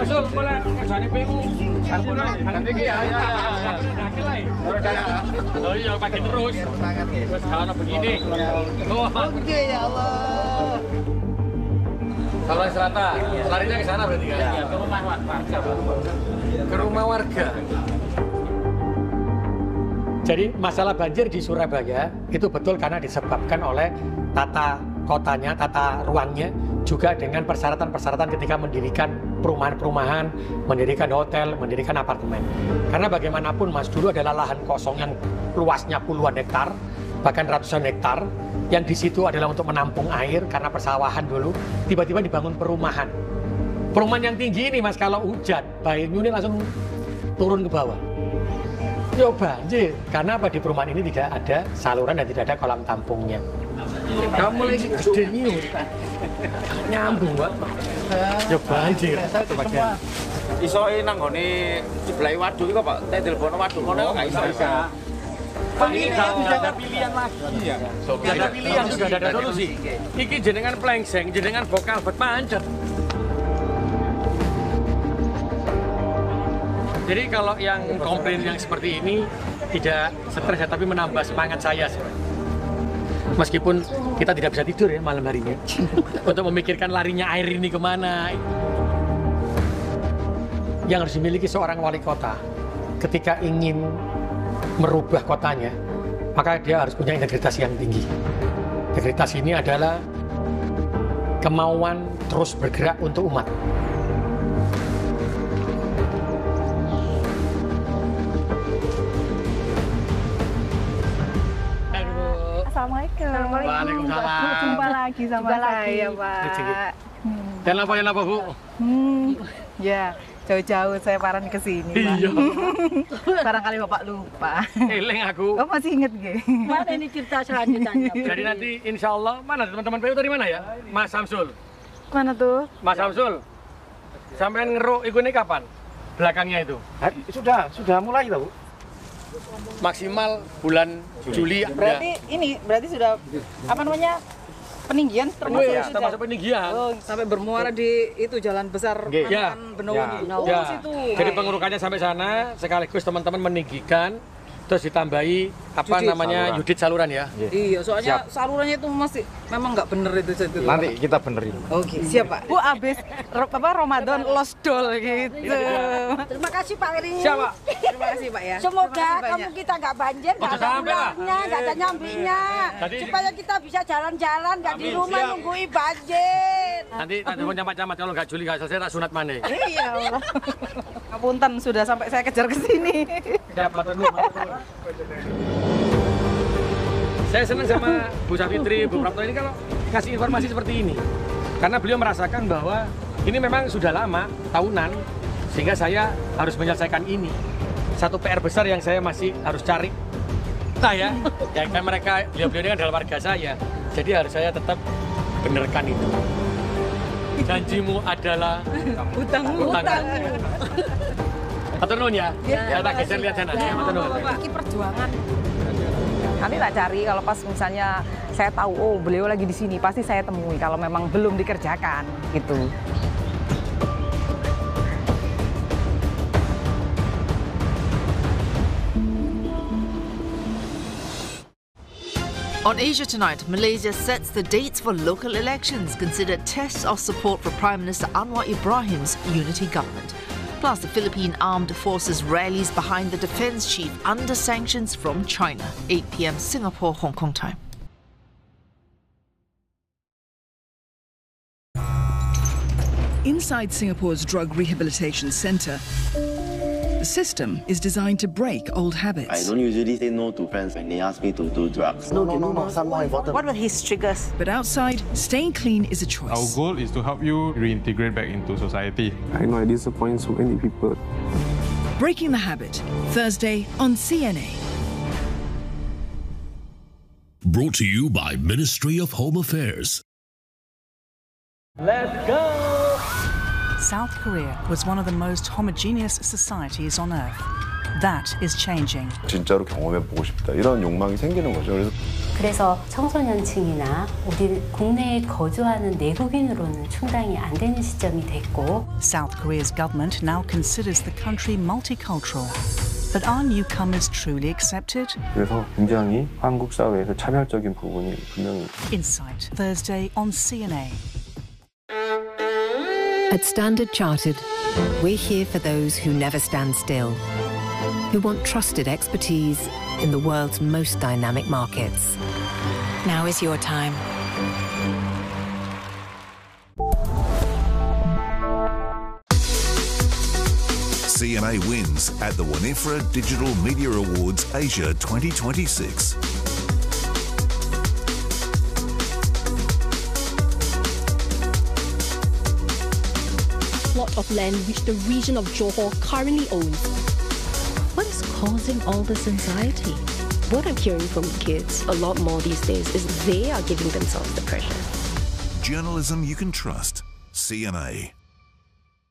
Samsul, mulai kerjanya PU. Nanti ya. Oh iya, pagi terus. Terus kalau begini. Oke ya Allah. Saluran Selatan, larinya ke sana berarti kan? Iya, ke rumah warga. Ke rumah warga. Jadi masalah banjir di Surabaya itu betul karena disebabkan oleh tata kotanya, tata ruangnya, juga dengan persyaratan-persyaratan ketika mendirikan perumahan-perumahan, mendirikan hotel, mendirikan apartemen. Karena bagaimanapun Mas, dulu adalah lahan kosong yang luasnya puluhan hektar, bahkan ratusan hektar, yang di situ adalah untuk menampung air karena persawahan dulu, tiba-tiba dibangun perumahan. Perumahan yang tinggi ini Mas, kalau hujan, airnya langsung turun ke bawah. Yo banjir, karena apa, di perumahan ini tidak ada saluran dan tidak ada kolam tampungnya. Kamu lagi gede nih, nyambung Mbak. Yo banjir. Iso nang ngene sebelah waduk iki kok Pak, telepon waduk ngono kok enggak iso. Ini tidak ada pilihan lagi ya. Tidak ada pilihan, sudah ada solusi. Iki jenengan plengseng, jenengan vokal buat pancet. Jadi kalau yang komplain yang seperti ini tidak stres ya, tapi menambah semangat saya sih. Meskipun kita tidak bisa tidur ya malam harinya untuk memikirkan larinya air ini kemana. Yang harus dimiliki seorang wali kota ketika ingin merubah kotanya, maka dia harus punya integritas yang tinggi. Integritas ini adalah kemauan terus bergerak untuk umat. Assalamualaikum. Waalaikumsalam. Jumpa lagi sama saya, Pak. Dan apa Bu? Ya, jauh-jauh saya paran ke sini, Pak. Iya. Barangkali Bapak lupa. Eling aku. Oh, masih inget nggih? Mana ini cerita selanjutnya? Jadi nanti insya Allah, mana teman-teman PU dari mana ya? Mas Samsul. Mana tuh? Mas Samsul. Sampean ngeruk ini kapan? Belakangnya itu? Sudah mulai Bu. Maksimal bulan Juli. Berarti sudah apa namanya? Peninggian termasuk Ya, termasuk peninggian. Oh, sampai bermuara di itu jalan besar Ya. Benowo. Ya. Jadi pengurukannya sampai sana, sekaligus teman-teman meninggikan, terus ditambahi apa Judit. namanya Saluran. judit saluran ya. Iya, soalnya salurannya itu masih memang nggak bener itu. Nanti kita benerin. Oke, siap Pak. Bu abis Ramadan lost doll gitu. Terima kasih Pak Eri. Siapa? Terima kasih Pak ya. Semoga Terima kasih kamu banyak. kita nggak banjir, nggak ada sampai lah. ulahnya, nggak ada nyambinya. Tadi- Supaya kita bisa jalan-jalan, nggak di Amin, rumah siap. nunggui banjir. Nanti telepon camat-camat, kalau nggak Juli nggak selesai tak sunat mana. Iya Allah. Ngapunten sudah sampai saya kejar ke sini. Saya senang sama Bu Safitri, Bu Prapto ini kalau kasih informasi seperti ini. Karena beliau merasakan bahwa ini memang sudah lama, tahunan, sehingga saya harus menyelesaikan ini. Satu PR besar yang saya masih harus cari. Nah ya kan mereka, beliau-beliau ini kan adalah warga saya. Jadi harus saya tetap benarkan itu. Janjimu adalah Utangmu. utangmu. Atur nuhun ya. Ya tak geser lihat sana. Atur nuhun. Ini perjuangan. Nanti tak cari kalau pas misalnya saya tahu oh beliau lagi di sini pasti saya temui kalau memang belum dikerjakan gitu. On Asia Tonight, Malaysia sets the dates for local elections considered tests of support for Prime Minister Anwar Ibrahim's unity government. Plus, the Philippine Armed Forces rallies behind the defense chief under sanctions from China. 8 p.m. Singapore, Hong Kong time. Inside Singapore's drug rehabilitation centre, the system is designed to break old habits. I don't usually say no to friends when they ask me to do drugs. No, some more important. What were his triggers? But outside, staying clean is a Our choice. goal is to help you reintegrate back into society. I know I disappoint so many people. Breaking the Habit, Thursday on CNA. Brought to you by Ministry of Home Affairs. Let's go! South Korea was one of the most homogeneous societies on earth. That is changing. 진짜로 경험해 보고 싶다. 이런 욕망이 생기는 거죠. 그래서 그래서 청소년층이나 우리 국내에 거주하는 내국인으로는 충당이 안 되는 시점이 됐고 South Korea's government now considers the country multicultural. But are newcomers truly accepted? 그래서 굉장히 한국 사회에서 차별적인 부분이 분명히. Insight, Thursday on CNA. At Standard Chartered, we're here for those who never stand still, who want trusted expertise in the world's most dynamic markets. Now is your time. CNA wins at the Winifred Digital Media Awards Asia 2026. Plot of land which the region of Johor currently owns. What is causing all this anxiety? What I'm hearing from kids a lot more these days is they are giving themselves the pressure. Journalism you can trust. CNA.